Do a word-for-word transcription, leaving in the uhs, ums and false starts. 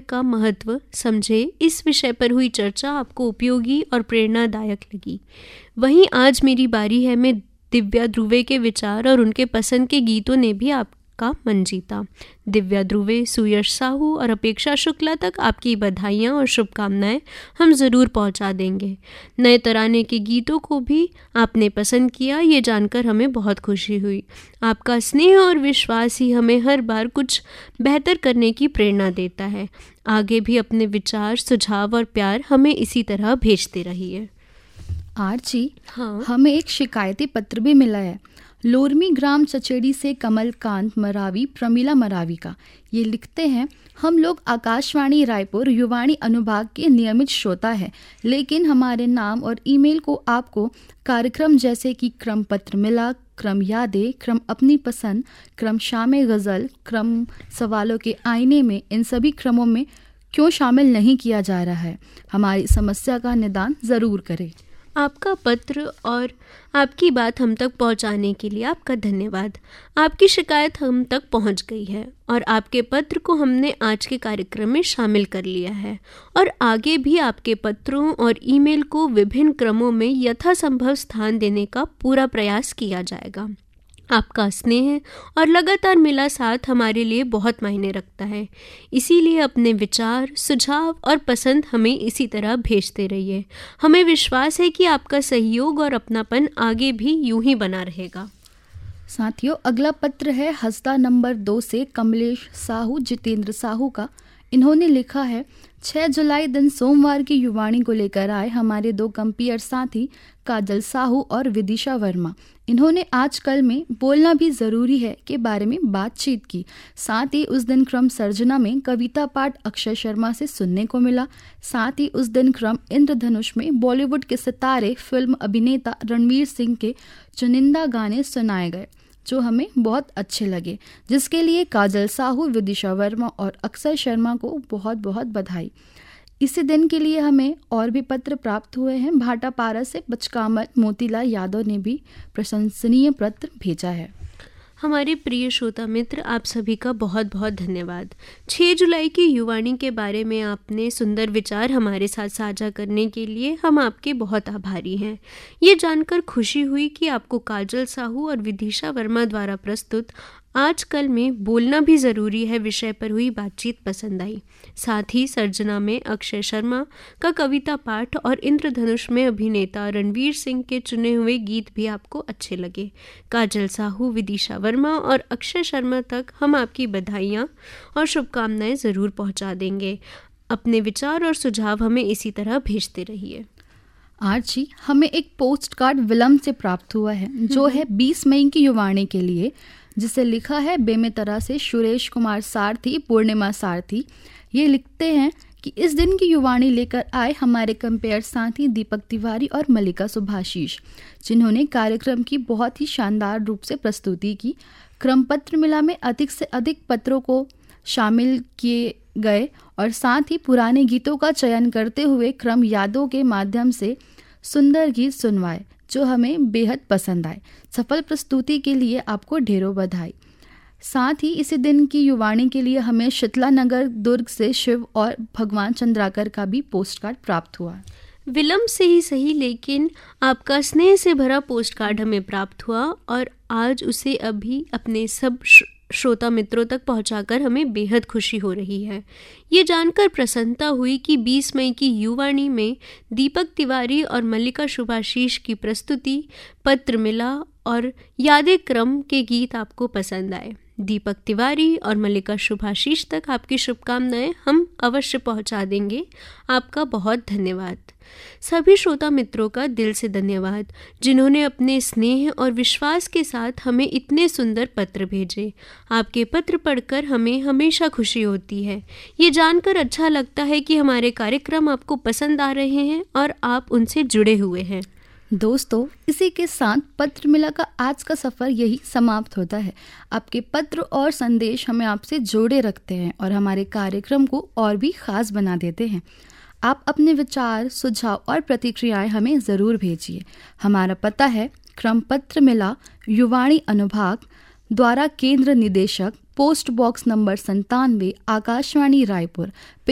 का महत्व समझे, इस विषय पर हुई चर्चा आपको उपयोगी और प्रेरणादायक लगी। वहीं आज मेरी बारी है, मैं दिव्या ध्रुवे के विचार और उनके पसंद के गीतों ने भी आपका मन जीता। दिव्या ध्रुवे, सुयश साहू और अपेक्षा शुक्ला तक आपकी बधाइयाँ और शुभकामनाएं हम ज़रूर पहुंचा देंगे। नए तराने के गीतों को भी आपने पसंद किया, ये जानकर हमें बहुत खुशी हुई। आपका स्नेह और विश्वास ही हमें हर बार कुछ बेहतर करने की प्रेरणा देता है। आगे भी अपने विचार, सुझाव और प्यार हमें इसी तरह भेजते रहिए। आरची, हाँ, हमें एक शिकायती पत्र भी मिला है लोरमी ग्राम चचेड़ी से कमलकांत मरावी प्रमीला मरावी का। ये लिखते हैं, हम लोग आकाशवाणी रायपुर युवाणी अनुभाग के नियमित श्रोता हैं, लेकिन हमारे नाम और ईमेल को आपको कार्यक्रम जैसे कि क्रम पत्र मिला, क्रम यादें, क्रम अपनी पसंद, क्रम शाम गज़ल, क्रम सवालों के आईने में, इन सभी क्रमों में क्यों शामिल नहीं किया जा रहा है। हमारी समस्या का निदान ज़रूर करें। आपका पत्र और आपकी बात हम तक पहुंचाने के लिए आपका धन्यवाद। आपकी शिकायत हम तक पहुंच गई है और आपके पत्र को हमने आज के कार्यक्रम में शामिल कर लिया है और आगे भी आपके पत्रों और ईमेल को विभिन्न क्रमों में यथासंभव स्थान देने का पूरा प्रयास किया जाएगा। आपका स्नेह और लगातार मिला साथ हमारे लिए बहुत मायने रखता है, इसीलिए अपने विचार, सुझाव और पसंद हमें इसी तरह भेजते रहिए। हमें विश्वास है कि आपका सहयोग और अपनापन आगे भी यूं ही बना रहेगा। साथियों, अगला पत्र है हस्ता नंबर दो से कमलेश साहू जितेंद्र साहू का। इन्होंने लिखा है, छह जुलाई दिन सोमवार की युवाणी को लेकर आए हमारे दो कंपेयर साथी काजल साहू और विदिशा वर्मा। इन्होंने आजकल में बोलना भी ज़रूरी है के बारे में बातचीत की। साथ ही उस दिन क्रम सर्जना में कविता पाठ अक्षय शर्मा से सुनने को मिला। साथ ही उस दिन क्रम इंद्रधनुष में बॉलीवुड के सितारे, फिल्म अभिनेता रणवीर सिंह के चुनिंदा गाने सुनाए गए जो हमें बहुत अच्छे लगे, जिसके लिए काजल साहू, विदिशा वर्मा और अक्षय शर्मा को बहुत बहुत बधाई। इसी दिन के लिए हमें और भी पत्र प्राप्त हुए हैं। भाटापारा से बचकामल मोतीलाल यादव ने भी प्रशंसनीय पत्र भेजा है। हमारे प्रिय श्रोता मित्र, आप सभी का बहुत बहुत धन्यवाद। छह जुलाई की युवाणी के बारे में आपने सुंदर विचार हमारे साथ साझा करने के लिए हम आपके बहुत आभारी हैं। ये जानकर खुशी हुई कि आपको काजल साहू और विदिशा वर्मा द्वारा प्रस्तुत आजकल में बोलना भी ज़रूरी है विषय पर हुई बातचीत पसंद आई। साथ ही सर्जना में अक्षय शर्मा का कविता पाठ और इंद्रधनुष में अभिनेता रणवीर सिंह के चुने हुए गीत भी आपको अच्छे लगे। काजल साहू, विदिशा वर्मा और अक्षय शर्मा तक हम आपकी बधाइयाँ और शुभकामनाएं ज़रूर पहुँचा देंगे। अपने विचार और सुझाव हमें इसी तरह भेजते रहिए। आरची, हमें एक पोस्ट कार्ड विलम्ब से प्राप्त हुआ है जो है बीस मई की युवाणी के लिए, जिसे लिखा है बेमेतरा से सुरेश कुमार सारथी, पूर्णिमा सारथी। ये लिखते हैं कि इस दिन की युवाणी लेकर आए हमारे कंपेयर साथी दीपक तिवारी और मल्लिका सुभाशीष, जिन्होंने कार्यक्रम की बहुत ही शानदार रूप से प्रस्तुति की। क्रम पत्र मिला में अधिक से अधिक पत्रों को शामिल किए गए और साथ ही पुराने गीतों का चयन करते हुए क्रम यादों के माध्यम से सुंदर गीत सुनवाए जो हमें बेहद पसंद आए। सफल प्रस्तुति के लिए आपको ढेरों बधाई। साथ ही इसी दिन की युवाणी के लिए हमें शीतला नगर दुर्ग से शिव और भगवान चंद्राकर का भी पोस्ट कार्ड प्राप्त हुआ। विलम्ब से ही सही, लेकिन आपका स्नेह से भरा पोस्ट कार्ड हमें प्राप्त हुआ और आज उसे अभी अपने सब श्रोता मित्रों तक पहुंचाकर हमें बेहद खुशी हो रही है। ये जानकर प्रसन्नता हुई कि बीस मई की युवाणी में दीपक तिवारी और मल्लिका सुभाशीष की प्रस्तुति पत्र मिला और यादें क्रम के गीत आपको पसंद आए। दीपक तिवारी और मल्लिका सुभाशीष तक आपकी शुभकामनाएं हम अवश्य पहुंचा देंगे। आपका बहुत धन्यवाद। सभी श्रोता मित्रों का दिल से धन्यवाद जिन्होंने अपने स्नेह और विश्वास के साथ हमें इतने सुंदर पत्र भेजे। आपके पत्र पढ़कर हमें हमेशा खुशी होती है। ये जानकर अच्छा लगता है कि हमारे कार्यक्रम आपको पसंद आ रहे हैं और आप उनसे जुड़े हुए हैं। दोस्तों, इसी के साथ पत्र मिला का आज का सफ़र यही समाप्त होता है। आपके पत्र और संदेश हमें आपसे जोड़े रखते हैं और हमारे कार्यक्रम को और भी खास बना देते हैं। आप अपने विचार, सुझाव और प्रतिक्रियाएं हमें ज़रूर भेजिए। हमारा पता है क्रम पत्र मिला, युवाणी अनुभाग, द्वारा केंद्र निदेशक, पोस्ट बॉक्स नंबर संतानवे, आकाशवाणी रायपुर।